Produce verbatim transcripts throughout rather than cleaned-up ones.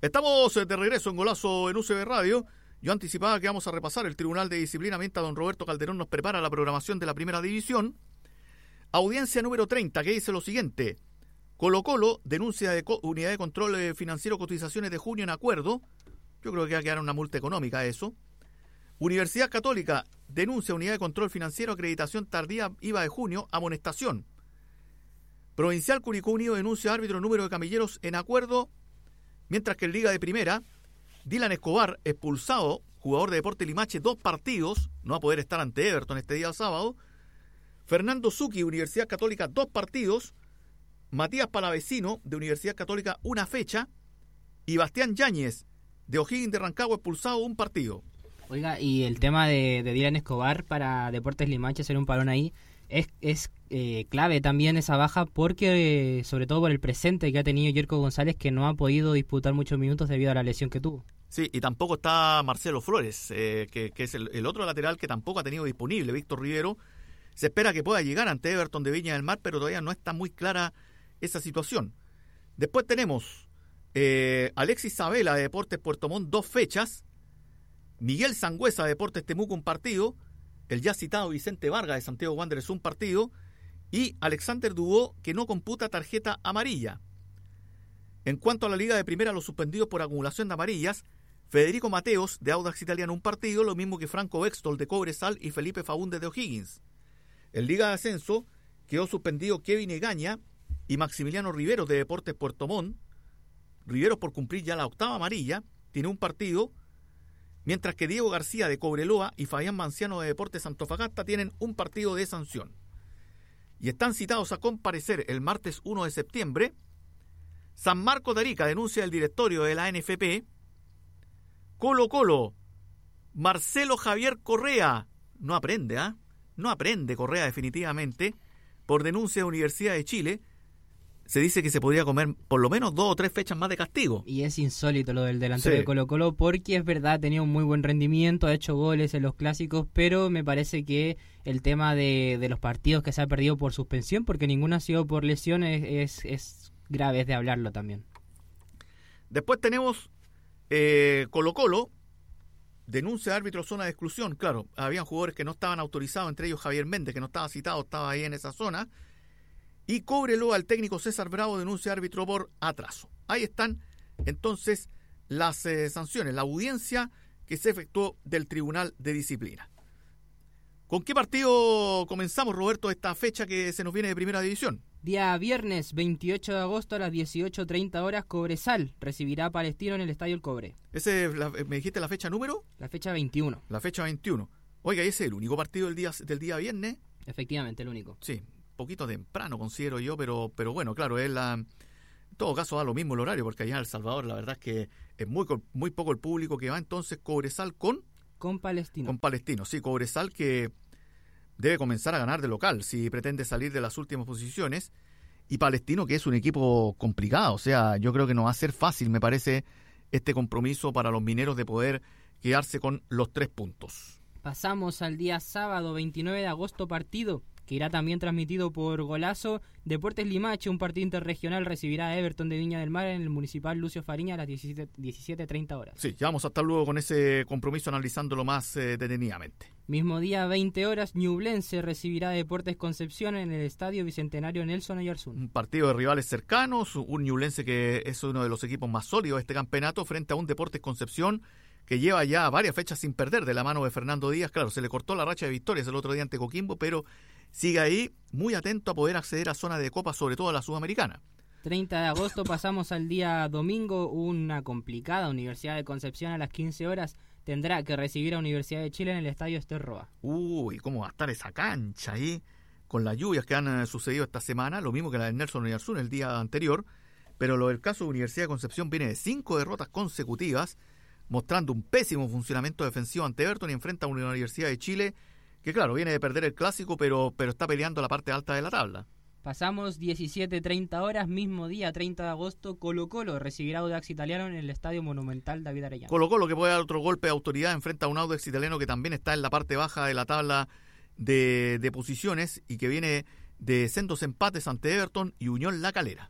Estamos de regreso en Golazo en U C B Radio. Yo anticipaba que vamos a repasar el Tribunal de Disciplina mientras don Roberto Calderón nos prepara la programación de la Primera División. Audiencia número treinta, que dice lo siguiente. Colo-Colo denuncia de co- Unidad de Control Financiero cotizaciones de junio en acuerdo. Yo creo que va a quedar una multa económica a eso. Universidad Católica denuncia Unidad de Control Financiero acreditación tardía I V A de junio, amonestación. Provincial Curicó Unido denuncia árbitro número de camilleros en acuerdo. Mientras que en Liga de Primera, Dylan Escobar, expulsado, jugador de Deportes Limache, dos partidos, no va a poder estar ante Everton este día sábado. Fernando Zucchi, Universidad Católica, dos partidos. Matías Palavecino, de Universidad Católica, una fecha. Y Bastián Yáñez, de O'Higgins de Rancagua, expulsado, un partido. Oiga, y el tema de, de Dylan Escobar para Deportes Limache, hacer un parón ahí, es, es eh, clave también esa baja porque, eh, sobre todo por el presente que ha tenido Yerko González, que no ha podido disputar muchos minutos debido a la lesión que tuvo. Sí, y tampoco está Marcelo Flores, eh, que, que es el, el otro lateral que tampoco ha tenido disponible, Víctor Rivero. Se espera que pueda llegar ante Everton de Viña del Mar, pero todavía no está muy clara esa situación. Después tenemos eh, Alexis Sabela de Deportes Puerto Montt, dos fechas. Miguel Sangüesa de Deportes Temuco, un partido. El ya citado Vicente Vargas de Santiago Wanderers, un partido. Y Alexander Dubó, que no computa tarjeta amarilla. En cuanto a la Liga de Primera, los suspendidos por acumulación de amarillas, Federico Mateos de Audax Italiano, un partido, lo mismo que Franco Bextol de Cobresal y Felipe Faúndez de O'Higgins. En Liga de Ascenso quedó suspendido Kevin Egaña y Maximiliano Riveros de Deportes Puerto Montt. Riveros, por cumplir ya la octava amarilla, tiene un partido, mientras que Diego García de Cobreloa y Fabián Manciano de Deportes Antofagasta tienen un partido de sanción. Y están citados a comparecer el martes uno de septiembre. San Marcos de Arica denuncia el directorio de la N F P. Colo Colo, Marcelo Javier Correa, no aprende, ¿ah? ¿eh? No aprende Correa definitivamente, por denuncia de Universidad de Chile. Se dice que se podría comer por lo menos dos o tres fechas más de castigo. Y es insólito lo del delantero sí. de Colo Colo, porque es verdad, ha tenido un muy buen rendimiento, ha hecho goles en los clásicos, pero me parece que el tema de, de los partidos que se ha perdido por suspensión, porque ninguno ha sido por lesiones, es, es grave, es de hablarlo también. Después tenemos eh, Colo Colo, denuncia de árbitro zona de exclusión. Claro, habían jugadores que no estaban autorizados, entre ellos Javier Méndez, que no estaba citado, estaba ahí en esa zona. Y Cobreloa, el técnico César Bravo, denuncia de árbitro por atraso. Ahí están entonces las eh, sanciones, la audiencia que se efectuó del Tribunal de Disciplina. ¿Con qué partido comenzamos, Roberto, esta fecha que se nos viene de Primera División? Día viernes veintiocho de agosto a las dieciocho treinta horas, Cobresal recibirá a Palestino en el Estadio El Cobre. Ese, la, ¿Me dijiste la fecha número? La fecha veintiuno. La fecha veintiuno. Oiga, ese es el único partido del día, del día viernes. Efectivamente, el único. Sí, poquito temprano considero yo, pero pero bueno, claro, es la, en todo caso da lo mismo el horario, porque allá en El Salvador la verdad es que es muy muy poco el público que va. Entonces Cobresal con con Palestino. Con Palestino, sí, Cobresal que debe comenzar a ganar de local si pretende salir de las últimas posiciones, y Palestino que es un equipo complicado, o sea, yo creo que no va a ser fácil, me parece, este compromiso para los mineros de poder quedarse con los tres puntos. Pasamos al día sábado veintinueve de agosto, partido que irá también transmitido por Golazo. Deportes Limache, un partido interregional, recibirá a Everton de Viña del Mar en el Municipal Lucio Fariña a las diecisiete treinta horas. Sí, ya vamos a estar luego con ese compromiso analizándolo más eh, detenidamente. Mismo día, veinte horas, Ñublense recibirá a Deportes Concepción en el Estadio Bicentenario Nelson Oyarzún. Un partido de rivales cercanos, un Ñublense que es uno de los equipos más sólidos de este campeonato frente a un Deportes Concepción que lleva ya varias fechas sin perder de la mano de Fernando Díaz. Claro, se le cortó la racha de victorias el otro día ante Coquimbo, pero sigue ahí muy atento a poder acceder a zona de copa, sobre todo a la Sudamericana. treinta de agosto pasamos al día domingo, una complicada. Universidad de Concepción a las quince horas tendrá que recibir a Universidad de Chile en el Estadio Ester Roa. Uy, ¿cómo va a estar esa cancha ahí? Con las lluvias que han uh, sucedido esta semana, lo mismo que la de Nelson Oyarzún el día anterior, pero lo del caso de Universidad de Concepción viene de cinco derrotas consecutivas, mostrando un pésimo funcionamiento defensivo ante Everton, y enfrenta a una Universidad de Chile que claro, viene de perder el clásico, pero, pero está peleando la parte alta de la tabla. Pasamos diecisiete treinta horas, mismo día, treinta de agosto, Colo Colo recibirá a Audax Italiano en el Estadio Monumental David Arellano. Colo Colo que puede dar otro golpe de autoridad, enfrenta a un Audax Italiano que también está en la parte baja de la tabla de, de posiciones y que viene de sendos empates ante Everton y Unión La Calera.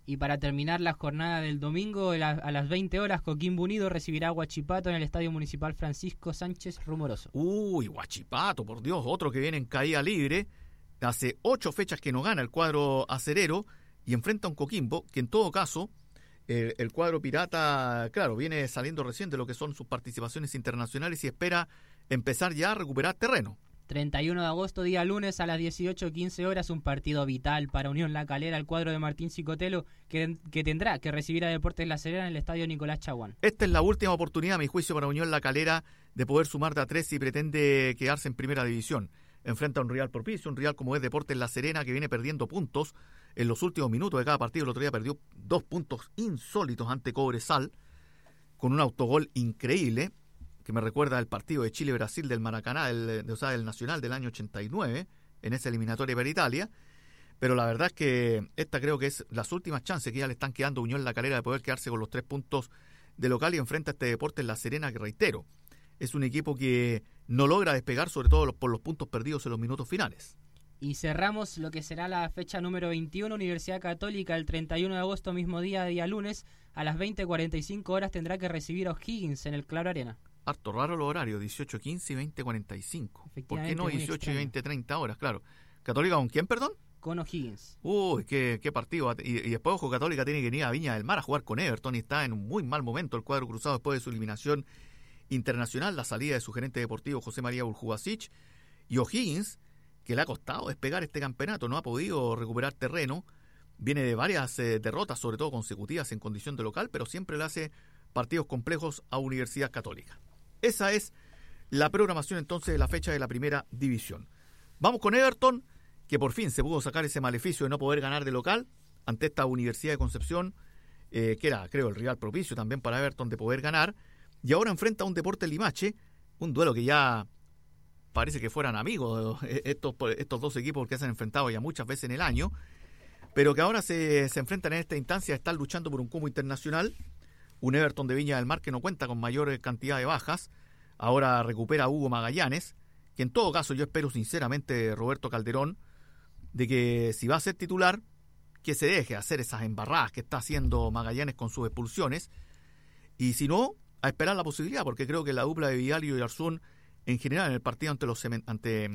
Y para terminar la jornada del domingo, a las veinte horas, Coquimbo Unido recibirá a Huachipato en el Estadio Municipal Francisco Sánchez Rumoroso. Uy, Huachipato, por Dios, otro que viene en caída libre. Hace ocho fechas que no gana el cuadro acerero y enfrenta a un Coquimbo que en todo caso, eh, el cuadro pirata, claro, viene saliendo recién de lo que son sus participaciones internacionales y espera empezar ya a recuperar terreno. treinta y uno de agosto, día lunes, a las dieciocho quince horas, un partido vital para Unión La Calera, el cuadro de Martín Cicotelo, que, que tendrá que recibir a Deportes La Serena en el estadio Nicolás Chaguán. Esta es la última oportunidad, a mi juicio, para Unión La Calera de poder sumar de a tres si pretende quedarse en primera división. Enfrenta a un rival propicio, un rival como es Deportes La Serena, que viene perdiendo puntos en los últimos minutos de cada partido. El otro día perdió dos puntos insólitos ante Cobresal, con un autogol increíble, que me recuerda el partido de Chile-Brasil del Maracaná, el, o sea, del Nacional del año ochenta y nueve, en esa eliminatoria para Italia. Pero la verdad es que esta creo que es las últimas chances que ya le están quedando a Unión La Calera de poder quedarse con los tres puntos de local y enfrenta a este Deportes La Serena, que reitero, es un equipo que no logra despegar, sobre todo por los puntos perdidos en los minutos finales. Y cerramos lo que será la fecha número veintiuno, Universidad Católica, el treinta y uno de agosto, mismo día, día lunes, a las veinte cuarenta y cinco horas tendrá que recibir a O'Higgins en el Claro Arena. Harto raro los horarios, dieciocho quince y veinte cuarenta y cinco. ¿Por qué no dieciocho y veinte treinta horas? Claro. ¿Católica con quién, perdón? Con O'Higgins. Uy, qué, qué partido. Y, y después, ojo, Católica tiene que ir a Viña del Mar a jugar con Everton y está en un muy mal momento el cuadro cruzado después de su eliminación internacional, la salida de su gerente deportivo José María Burjubasic, y O'Higgins, que le ha costado despegar este campeonato, no ha podido recuperar terreno, viene de varias eh, derrotas, sobre todo consecutivas en condición de local, pero siempre le hace partidos complejos a Universidad Católica. Esa es la programación entonces de la fecha de la primera división. Vamos con Everton, que por fin se pudo sacar ese maleficio de no poder ganar de local ante esta Universidad de Concepción, eh, que era, creo, el rival propicio también para Everton de poder ganar, y ahora enfrenta a un Deportes Limache, un duelo que ya parece que fueran amigos estos, estos dos equipos que se han enfrentado ya muchas veces en el año, pero que ahora se, se enfrentan en esta instancia, están luchando por un cupo internacional. Un Everton de Viña del Mar que no cuenta con mayor cantidad de bajas, ahora recupera a Hugo Magallanes, que en todo caso yo espero sinceramente, Roberto Calderón, de que si va a ser titular, que se deje hacer esas embarradas que está haciendo Magallanes con sus expulsiones, y si no, a esperar la posibilidad, porque creo que la dupla de Vidal y Oyarzún, en general en el partido ante los ante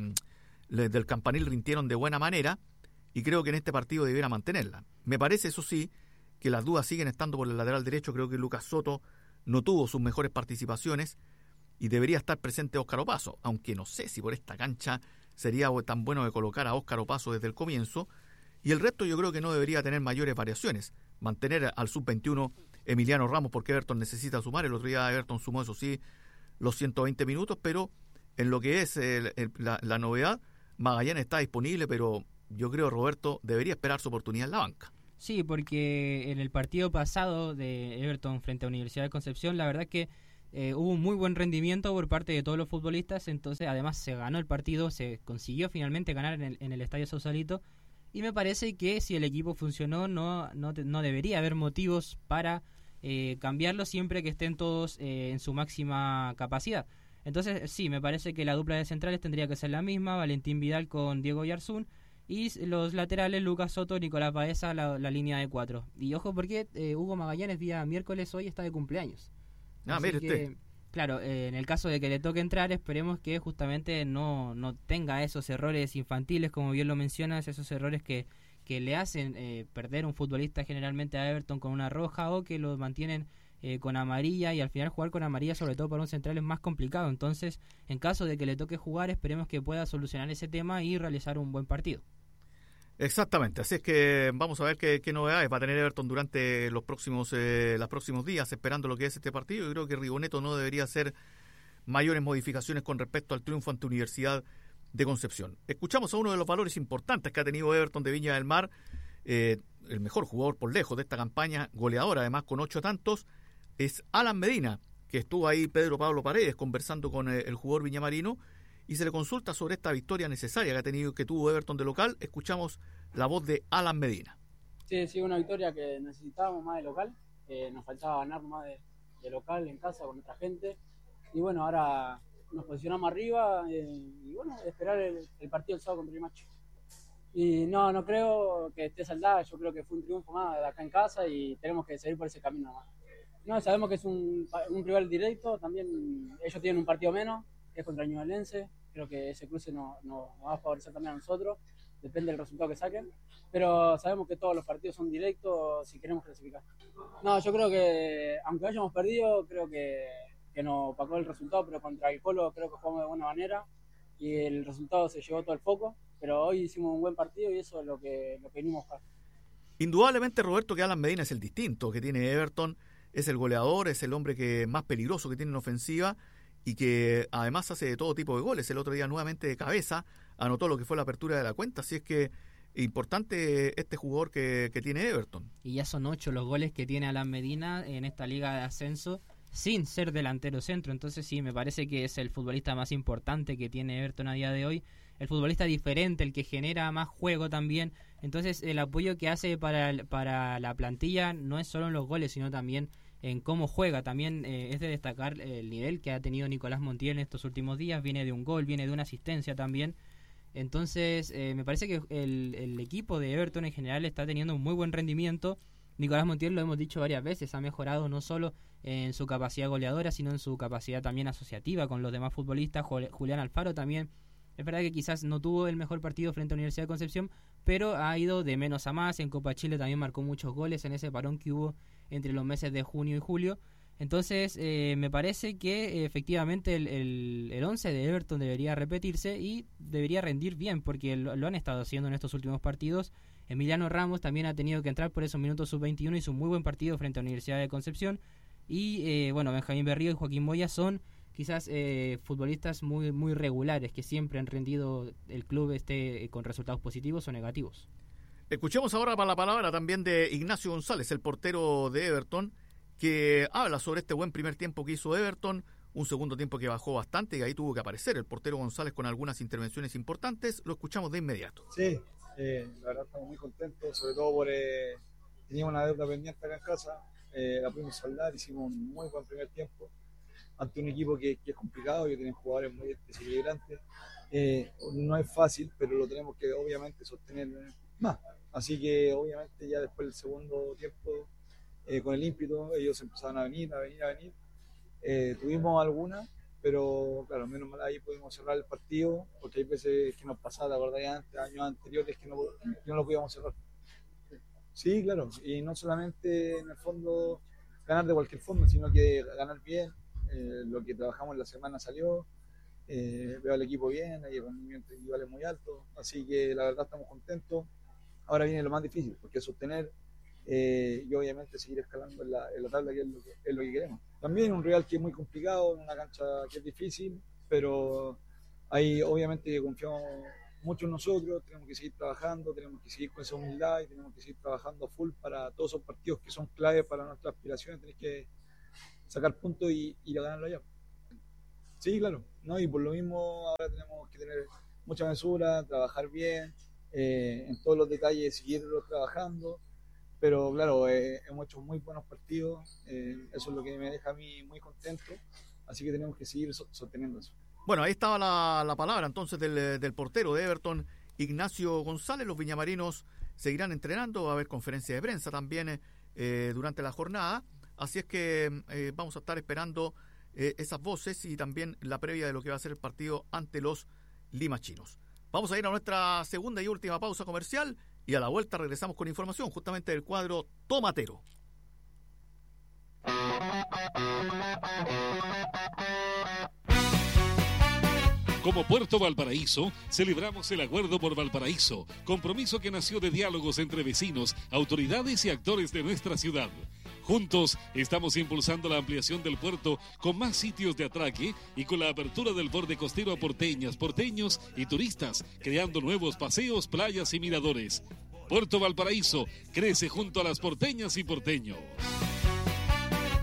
del Campanil rindieron de buena manera, y creo que en este partido debiera mantenerla. Me parece, eso sí, que las dudas siguen estando por el lateral derecho. Creo que Lucas Soto no tuvo sus mejores participaciones y debería estar presente Óscar Opaso, aunque no sé si por esta cancha sería tan bueno de colocar a Óscar Opaso desde el comienzo. Y el resto yo creo que no debería tener mayores variaciones. Mantener al sub veintiuno Emiliano Ramos, porque Everton necesita sumar. El otro día Everton sumó, eso sí, los ciento veinte minutos, pero en lo que es el, el, la, la novedad, Magallanes está disponible, pero yo creo, Roberto, debería esperar su oportunidad en la banca. Sí, porque en el partido pasado de Everton frente a Universidad de Concepción, la verdad que eh, hubo un muy buen rendimiento por parte de todos los futbolistas, entonces además se ganó el partido, se consiguió finalmente ganar en el, en el Estadio Sausalito, y me parece que si el equipo funcionó no, no, no debería haber motivos para eh, cambiarlo siempre que estén todos eh, en su máxima capacidad. Entonces sí, me parece que la dupla de centrales tendría que ser la misma, Valentín Vidal con Diego Oyarzún, y los laterales, Lucas Soto, Nicolás Baeza, la, la línea de cuatro. Y ojo porque eh, Hugo Magallanes, día miércoles, hoy está de cumpleaños. Ah, mire usted. Claro, eh, en el caso de que le toque entrar, esperemos que justamente no, no tenga esos errores infantiles, como bien lo mencionas, esos errores que, que le hacen eh, perder un futbolista generalmente a Everton con una roja, o que lo mantienen eh, con amarilla, y al final jugar con amarilla, sobre todo para un central, es más complicado. Entonces, en caso de que le toque jugar, esperemos que pueda solucionar ese tema y realizar un buen partido. Exactamente, así es que vamos a ver qué, qué novedades va a tener Everton durante los próximos eh, los próximos días, esperando lo que es este partido. Yo creo que Rigoneto no debería hacer mayores modificaciones con respecto al triunfo ante Universidad de Concepción. Escuchamos a uno de los valores importantes que ha tenido Everton de Viña del Mar, eh, el mejor jugador por lejos de esta campaña, goleador además con ocho tantos, es Alan Medina, que estuvo ahí Pedro Pablo Paredes conversando con eh, el jugador viñamarino, y se le consulta sobre esta victoria necesaria que ha tenido, que tuvo Everton de local. Escuchamos la voz de Alan Medina. Sí, sí, una victoria que necesitábamos más de local, eh, nos faltaba ganar más de, de local en casa con nuestra gente, y bueno, ahora nos posicionamos arriba eh, y bueno, esperar el, el partido del sábado contra Limache. Y no, no creo que esté saldada, yo creo que fue un triunfo más de acá en casa y tenemos que seguir por ese camino más. No, sabemos que es un, un rival directo, también ellos tienen un partido menos, que es contra Ñublense, creo que ese cruce nos no, no va a favorecer también a nosotros, depende del resultado que saquen, pero sabemos que todos los partidos son directos si queremos clasificar. No, yo creo que, aunque hayamos perdido, creo que, que nos opacó el resultado, pero contra el Colo creo que jugamos de buena manera y el resultado se llevó todo el foco, pero hoy hicimos un buen partido y eso es lo que, lo que venimos a buscar. Indudablemente, Roberto, que Alan Medina es el distinto que tiene Everton, es el goleador, es el hombre que más peligroso que tiene en ofensiva y que además hace de todo tipo de goles. El otro día nuevamente de cabeza anotó lo que fue la apertura de la cuenta, así es que importante este jugador que, que tiene Everton. Y ya son ocho los goles que tiene Alan Medina en esta liga de ascenso sin ser delantero centro, entonces sí, me parece que es el futbolista más importante que tiene Everton a día de hoy, el futbolista diferente, el que genera más juego también, entonces el apoyo que hace para, para la plantilla no es solo en los goles, sino también en cómo juega, también eh, es de destacar el nivel que ha tenido Nicolás Montiel en estos últimos días, viene de un gol, viene de una asistencia también, entonces eh, me parece que el, el equipo de Everton en general está teniendo un muy buen rendimiento. Nicolás Montiel, lo hemos dicho varias veces, ha mejorado no solo en su capacidad goleadora, sino en su capacidad también asociativa con los demás futbolistas. Julián Alfaro también, es verdad que quizás no tuvo el mejor partido frente a Universidad de Concepción, pero ha ido de menos a más. En Copa Chile también marcó muchos goles en ese parón que hubo entre los meses de junio y julio. Entonces eh, me parece que eh, efectivamente el, el, el once de Everton debería repetirse y debería rendir bien, porque lo, lo han estado haciendo en estos últimos partidos. Emiliano Ramos también ha tenido que entrar por esos minutos sub veintiuno, hizo un muy buen partido frente a Universidad de Concepción. Y eh, bueno, Benjamín Berrío y Joaquín Moya son quizás eh, futbolistas muy muy regulares, que siempre han rendido el club esté con resultados positivos o negativos. Escuchemos ahora para la palabra también de Ignacio González, el portero de Everton, que habla sobre este buen primer tiempo que hizo Everton, un segundo tiempo que bajó bastante y ahí tuvo que aparecer el portero González con algunas intervenciones importantes. Lo escuchamos de inmediato. Sí, eh, la verdad estamos muy contentos, sobre todo por eh, teníamos una deuda pendiente acá en casa, eh, la pudimos saldar, hicimos un muy buen primer tiempo ante un equipo que, que es complicado, que tiene jugadores muy desequilibrantes. Eh, no es fácil, pero lo tenemos que obviamente sostener más. Así que obviamente ya después del segundo tiempo, eh, con el ímpetu, ellos empezaron a venir, a venir, a venir. Eh, tuvimos algunas, pero claro, menos mal ahí pudimos cerrar el partido, porque hay veces que nos pasaba, ¿te acordás antes, años anteriores, que no, que no lo podíamos cerrar? Sí, claro, y no solamente en el fondo ganar de cualquier forma, sino que ganar bien, eh, lo que trabajamos en la semana salió, eh, veo al equipo bien, hay rendimientos individuales muy altos, así que la verdad estamos contentos. Ahora viene lo más difícil, porque es sostener eh, y obviamente seguir escalando en la, en la tabla, que es, lo que es lo que queremos. También un rival que es muy complicado, una cancha que es difícil, pero ahí obviamente confiamos mucho en nosotros, tenemos que seguir trabajando, tenemos que seguir con esa humildad y tenemos que seguir trabajando full para todos esos partidos que son claves para nuestras aspiraciones. Tenés que sacar puntos y ir a ganarlo allá. Sí, claro, ¿no? Y por lo mismo ahora tenemos que tener mucha mesura, trabajar bien, eh, en todos los detalles seguirlo trabajando, pero claro, eh, hemos hecho muy buenos partidos, eh, eso es lo que me deja a mí muy contento, así que tenemos que seguir so- sosteniendo eso. Bueno, ahí estaba la, la palabra entonces del, del portero de Everton, Ignacio González. Los viñamarinos seguirán entrenando, va a haber conferencia de prensa también eh, durante la jornada, así es que eh, vamos a estar esperando eh, esas voces y también la previa de lo que va a ser el partido ante los limachinos. Vamos a ir a nuestra segunda y última pausa comercial y a la vuelta regresamos con información justamente del cuadro tomatero. Como Puerto Valparaíso, celebramos el Acuerdo por Valparaíso, compromiso que nació de diálogos entre vecinos, autoridades y actores de nuestra ciudad. Juntos estamos impulsando la ampliación del puerto con más sitios de atraque y con la apertura del borde costero a porteñas, porteños y turistas, creando nuevos paseos, playas y miradores. Puerto Valparaíso crece junto a las porteñas y porteños.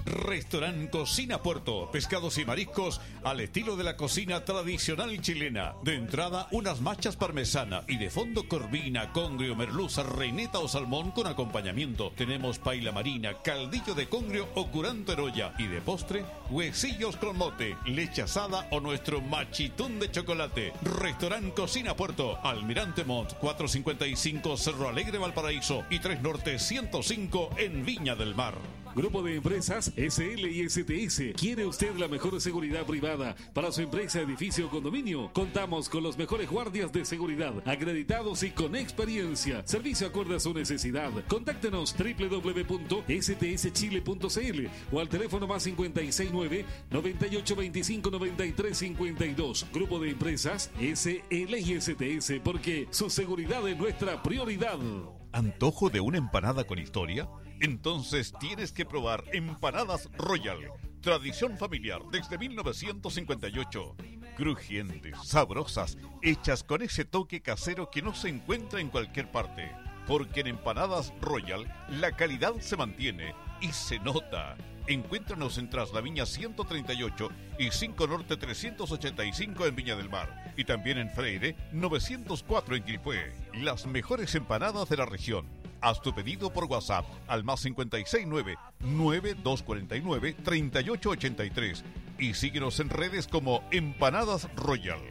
Restaurant Cocina Puerto, pescados y mariscos al estilo de la cocina tradicional chilena. De entrada, unas machas parmesana y de fondo corvina, congrio, merluza, reineta o salmón con acompañamiento. Tenemos paila marina, caldillo de congrio o curanto en olla. Y de postre, huesillos con mote, leche asada o nuestro machitún de chocolate. Restaurant Cocina Puerto, Almirante Montt, cuatrocientos cincuenta y cinco Cerro Alegre, Valparaíso y tres Norte ciento cinco en Viña del Mar. Grupo de Empresas S L y S T S. ¿Quiere usted la mejor seguridad privada para su empresa, edificio o condominio? Contamos con los mejores guardias de seguridad, acreditados y con experiencia. Servicio acorde a su necesidad. Contáctenos doble u doble u doble u punto s t s chile punto c l o al teléfono más cincuenta y seis nueve, noventa y ocho veinticinco, noventa y tres cincuenta y dos. Grupo de Empresas S L y S T S, porque su seguridad es nuestra prioridad. ¿Antojo de una empanada con historia? Entonces tienes que probar Empanadas Royal. Tradición familiar desde mil novecientos cincuenta y ocho. Crujientes, sabrosas, hechas con ese toque casero que no se encuentra en cualquier parte. Porque en Empanadas Royal la calidad se mantiene y se nota. Encuéntranos en Traslaviña ciento treinta y ocho y cinco Norte trescientos ochenta y cinco en Viña del Mar. Y también en Freire novecientos cuatro en Quilpué. Las mejores empanadas de la región. Haz tu pedido por WhatsApp al más cincuenta y seis nueve, nueve dos cuatro nueve, tres ocho ocho tres y síguenos en redes como Empanadas Royal.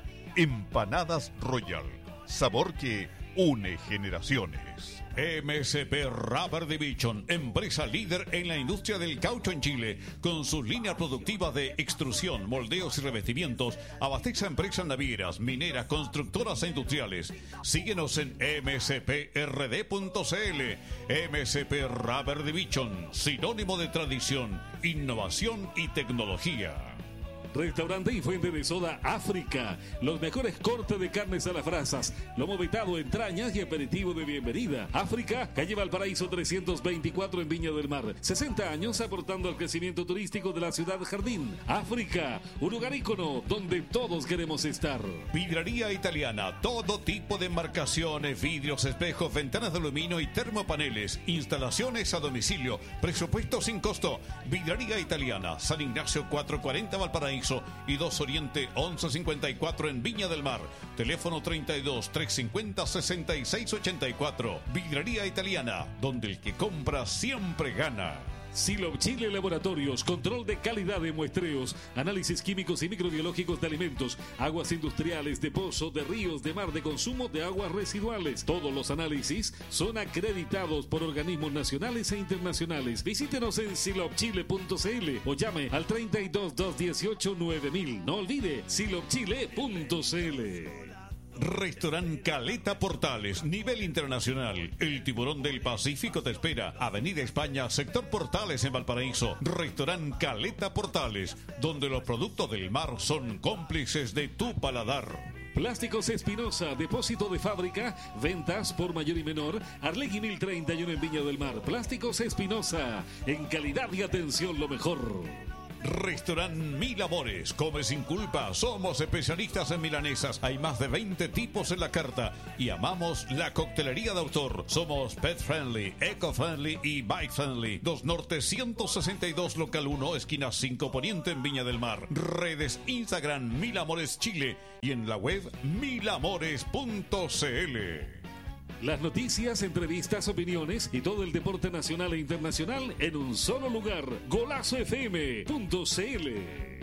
Empanadas Royal. Sabor que une generaciones. M S P Rubber Division, empresa líder en la industria del caucho en Chile, con sus líneas productivas de extrusión, moldeos y revestimientos, abastece a empresas navieras, mineras, constructoras e industriales. Síguenos en m s p r d punto c l. M S P Rubber Division, sinónimo de tradición, innovación y tecnología. Restaurante y fuente de soda África. Los mejores cortes de carnes a las brasas, lomo vetado, entrañas y aperitivo de bienvenida. África, calle Valparaíso trescientos veinticuatro en Viña del Mar. sesenta años aportando al crecimiento turístico de la ciudad jardín. África, un lugar ícono donde todos queremos estar. Vidraría Italiana, todo tipo de embarcaciones, vidrios, espejos, ventanas de aluminio y termopaneles. Instalaciones a domicilio, presupuesto sin costo. Vidraría Italiana, San Ignacio cuatrocientos cuarenta Valparaíso y dos Oriente once cincuenta y cuatro en Viña del Mar. Teléfono treinta y dos, trescientos cincuenta, sesenta y seis ochenta y cuatro. Vidraría Italiana, donde el que compra siempre gana. Silop Chile Laboratorios, control de calidad de muestreos, análisis químicos y microbiológicos de alimentos, aguas industriales, de pozo, de ríos, de mar, de consumo de aguas residuales. Todos los análisis son acreditados por organismos nacionales e internacionales. Visítenos en silop chile punto c l o llame al treinta y dos, doscientos dieciocho, nueve mil. No olvide silop chile punto c l. Restaurant Caleta Portales, nivel internacional. El tiburón del Pacífico te espera. Avenida España, sector Portales en Valparaíso. Restaurant Caleta Portales, donde los productos del mar son cómplices de tu paladar. Plásticos Espinosa, depósito de fábrica, ventas por mayor y menor. Arlegui mil treinta y uno en Viña del Mar. Plásticos Espinosa, en calidad y atención lo mejor. Restaurant Mil Amores, come sin culpa, somos especialistas en milanesas, hay más de veinte tipos en la carta y amamos la coctelería de autor. Somos pet friendly, eco friendly y bike friendly. dos Norte ciento sesenta y dos local uno, esquina cinco Poniente en Viña del Mar. Redes Instagram Mil Amores Chile y en la web mil amores punto c l. Las noticias, entrevistas, opiniones y todo el deporte nacional e internacional en un solo lugar. Golazo F M punto c l.